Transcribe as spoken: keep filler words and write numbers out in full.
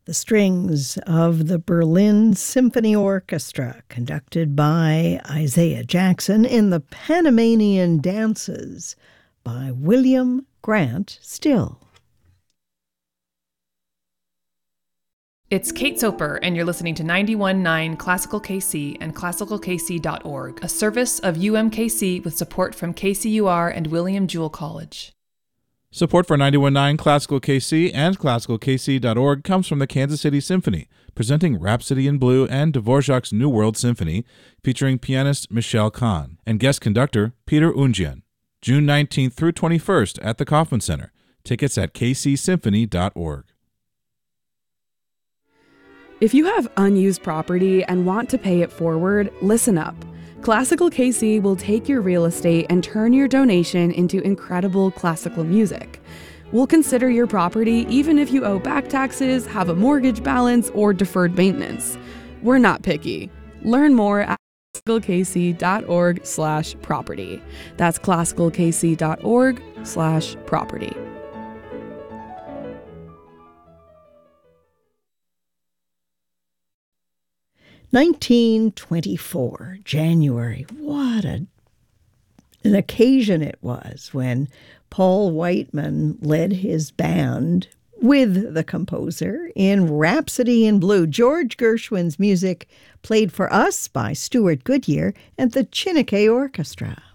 The strings of the Berlin Symphony Orchestra, conducted by Isaiah Jackson, in the Panamanian Dances by William Grant Still. It's Kate Soper, and you're listening to ninety-one point nine Classical K C and classical k c dot org, a service of U M K C with support from K C U R and William Jewell College. Support for ninety-one point nine Classical K C and classical k c dot org comes from the Kansas City Symphony, presenting Rhapsody in Blue and Dvorak's New World Symphony, featuring pianist Michelle Kahn and guest conductor Peter Unjian. June nineteenth through twenty-first at the Kauffman Center. Tickets at k c symphony dot org. If you have unused property and want to pay it forward, listen up. Classical K C will take your real estate and turn your donation into incredible classical music. We'll consider your property even if you owe back taxes, have a mortgage balance, or deferred maintenance. We're not picky. Learn more at classical k c dot org slash property. That's classical k c dot org slash property. nineteen twenty-four, January. What a, an occasion it was when Paul Whiteman led his band with the composer in Rhapsody in Blue, George Gershwin's music played for us by Stuart Goodyear and the Chineke Orchestra.